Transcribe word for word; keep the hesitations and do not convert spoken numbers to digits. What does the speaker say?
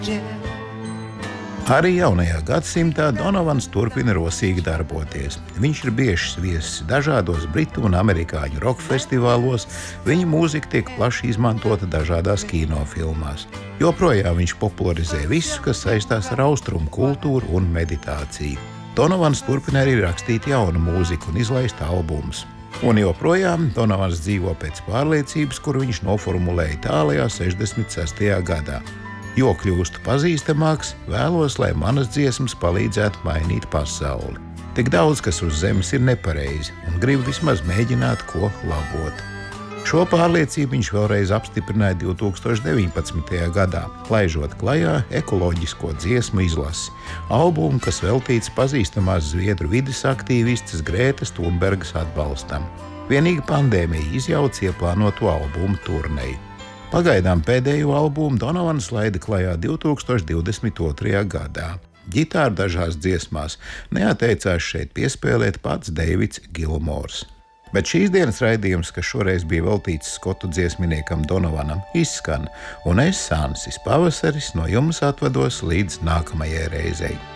Arī jaunajā gadsimtā Donovans turpina rosīgi darboties. Viņš ir biežs viesis dažādos britu un amerikāņu roka festivālos, viņa mūzika tiek plaši izmantota dažādās kinofilmās. Joprojām viņš popularizē visu, kas saistās ar austrumu kultūru un meditāciju. Donovans turpina arī rakstīt jaunu mūziku un izlaist albumus. Un joprojām Donovans dzīvo pēc pārliecības, kur viņš noformulēja tālajā sešdesmit sestajā gadā. Jo kļūstu pazīstamāks, vēlos, lai manas dziesmas palīdzētu mainīt pasauli. Tik daudz, kas uz zemes ir nepareizi, un grib vismaz mēģināt ko labot. Šo pārliecību viņš vēlreiz apstiprināja divtūkstoš deviņpadsmitajā gadā, laižot klajā ekoloģisko dziesmu izlasi, albumu, kas veltīts pazīstamās zviedru vides aktīvistes Grētas Thunbergas atbalstam. Vienīgi pandēmija izjauca ieplānoto albumu turneju. Pagaidām pēdējo albumu Donovans laida klajā divtūkstoš divdesmit otrajā gadā. Ģitāru dažās dziesmās neatteicās šeit piespēlēt pats Deivids Gilmors. Bet šīs dienas raidījums, kas šoreiz bija veltīts skotu dziesminiekam Donovanam, izskan, un es, Sansis Pavasaris, no jums atvados līdz nākamajai reizei.